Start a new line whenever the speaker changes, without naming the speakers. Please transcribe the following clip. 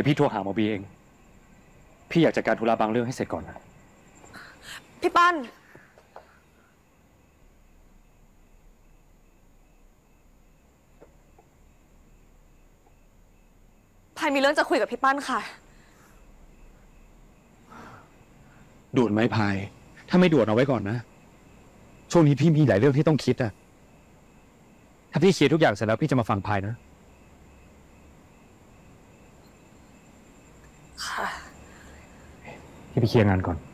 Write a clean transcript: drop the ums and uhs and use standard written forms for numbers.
ดี๋ยวพี่โทรหาหมอบีเองพี่อยากจัดการธุระบางเรื่องให้เสร็จก่อนนะ
พี่ปั้นพายมีเรื่องจะคุยกับพี่ปั้นค่ะ
ด่วนไหมพายถ้าไม่ด่วนเอาไว้ก่อนนะช่วงนี้พี่มีหลายเรื่องที่ต้องคิดอะถ้าพี่เคลียร์ทุกอย่างเสร็จแล้วพี่จะมาฟังพายนะ
ค่ะ
พี่ไปเคลียร์งานก่อน